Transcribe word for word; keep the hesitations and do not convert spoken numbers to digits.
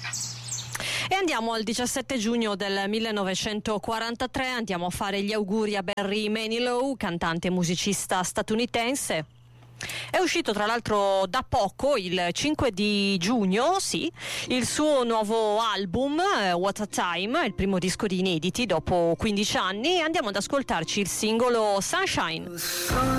E andiamo al diciassette giugno del millenovecentoquarantatré, andiamo a fare gli auguri a Barry Manilow, cantante e musicista statunitense. È uscito tra l'altro da poco, il cinque di giugno, sì, il suo nuovo album, eh, What a Time, il primo disco di inediti dopo quindici anni, e andiamo ad ascoltarci il singolo Sunshine.